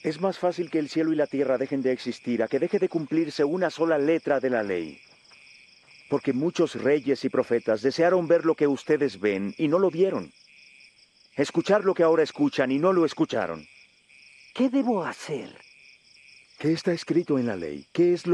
Es más fácil que el cielo y la tierra dejen de existir a que deje de cumplirse una sola letra de la ley. Porque muchos reyes y profetas desearon ver lo que ustedes ven y no lo vieron. Escuchar lo que ahora escuchan y no lo escucharon. ¿Qué debo hacer? ¿Qué está escrito en la ley? ¿Qué es lo